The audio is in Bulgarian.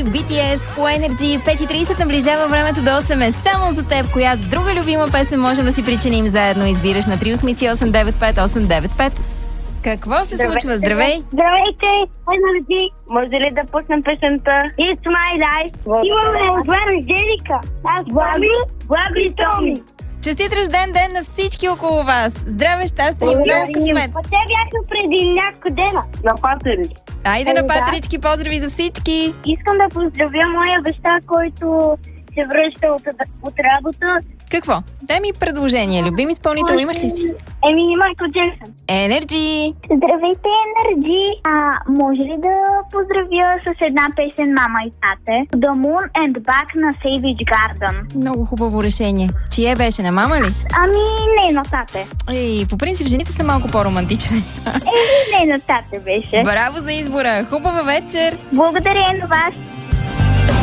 BTS по Energy. 5:30 наближава времето до 8. Само за теб, коя друга любима песен можем да си причиним заедно. Избираш на 388-895-895. Какво се случва? Здравей! Здравейте, Energy. Може ли да пуснем песента It's My Life? Имаме два рожденика. Аз Благо и Томи. Честит рожден ден на всички около вас! Здраве, щастие и много късмет! Те бяха преди няколко дена. На патерички. Айде на патерички, поздрави за всички! Искам да поздравя моя баща, който се връща от работа. Какво? Дай ми предложение. Любим изпълнител имаш ли си? Майкъл Джексън. Energy! Здравейте, Energy! Може ли да поздравя с една песен Мама и Тате? The Moon and Back на Savage Garden. Много хубаво решение. Чие беше? На мама ли? Не, на тате. По принцип, жените са малко по-романтични. Не, на тате беше. Браво за избора! Хубава вечер! Благодаря на вас.